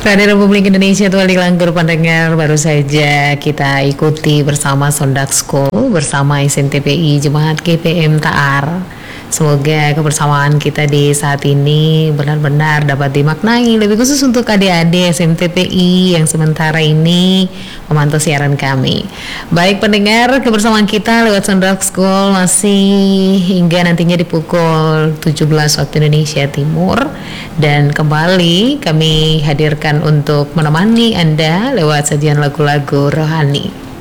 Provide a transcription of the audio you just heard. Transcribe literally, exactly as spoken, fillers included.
Radio Republik Indonesia Tuali Langgur pendengar, baru saja kita ikuti bersama Sondak School bersama S M T P I Jemaat G P M Ta'ar. Semoga kebersamaan kita di saat ini benar-benar dapat dimaknai, lebih khusus untuk adik-adik S M T P I yang sementara ini memantau siaran kami. Baik pendengar, kebersamaan kita lewat Sondak School masih hingga nantinya di pukul tujuh belas waktu Indonesia Timur. Dan kembali kami hadirkan untuk menemani Anda lewat sajian lagu-lagu rohani.